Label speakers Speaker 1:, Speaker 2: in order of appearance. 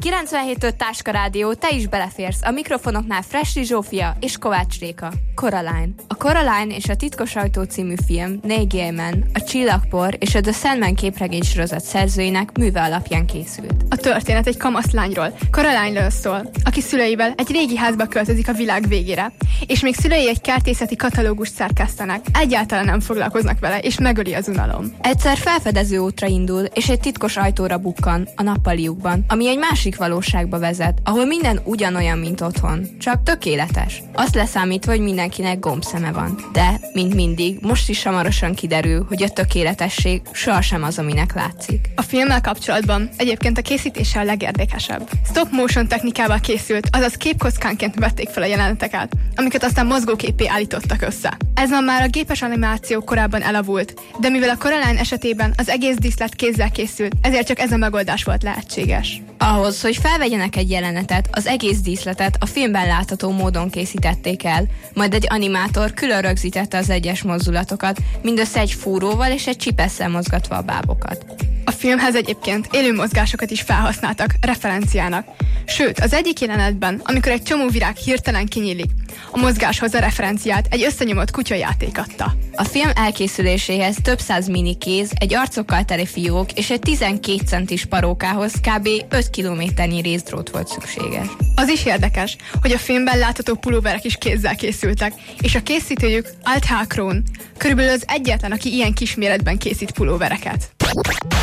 Speaker 1: 97.5 Táska Rádió, te is beleférsz. A mikrofonoknál Fressy Zsófia és Kovács Réka. Coraline. A Coraline és a Titkos ajtó című film Neil Gaiman, a Csillagpor és a The Sandman képregénysorozat szerzőinek műve alapján készült.
Speaker 2: A történet egy kamaszlányról, Coraline-ről szól, aki szüleivel egy régi házba költözik a világ végére, és még szülei egy kertészeti katalógust szerkesztenek. Egyáltalán nem foglalkoznak vele, és megöli az unalom.
Speaker 1: Egyszer felfedező útra indul, és egy titkos ajtóra bukkan a nappaliukban, ami egy másik valóságba vezet, ahol minden ugyanolyan, mint otthon, csak tökéletes. Azt leszámítva, hogy mindenkinek gombszeme van. De, mint mindig, most is hamarosan kiderül, hogy a tökéletesség sohasem az, aminek látszik.
Speaker 2: A filmmel kapcsolatban egyébként a készítése a legérdekesebb. Stop motion technikával készült, azaz képkockánként vették fel a jeleneteket, amiket aztán mozgóképpé állítottak össze. Ez ma már a gépes animáció korábban elavult, de mivel a Coraline esetében az egész díszlet kézzel készült, ezért csak ez a megoldás volt lehetséges.
Speaker 1: Ahhoz, hogy felvegyenek egy jelenetet, az egész díszletet a filmben látható módon készítették el, majd egy animátor külön rögzítette az egyes mozdulatokat, mindössze egy fúróval és egy csipesszel mozgatva a bábokat.
Speaker 2: A filmhez egyébként élő mozgásokat is felhasználtak referenciának. Sőt, az egyik jelenetben, amikor egy csomó virág hirtelen kinyílik, a mozgáshoz a referenciát egy összenyomott kutyajáték adta.
Speaker 1: A film elkészüléséhez több száz minikéz, egy arcokkal teli fiók és egy 12 centis parókához kb. 5 kilométernyi részdrót volt szükséges.
Speaker 2: Az is érdekes, hogy a filmben látható pulóverek is kézzel készültek, és a készítőjük Alt H. Krohn körülbelül az egyetlen, aki ilyen kisméretben készít pulóvereket.